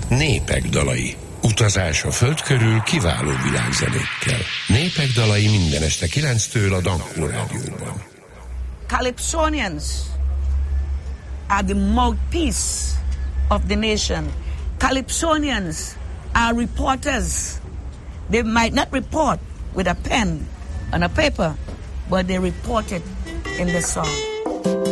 Népek dalai. Utazás a föld körül kiváló világzenékkel. Népek dalai minden este 9-től a Dankó Rádióban. Calypsonians are the mouthpiece of the nation. Calypsonians are reporters. They might not report with a pen and a paper, but they report it in the song.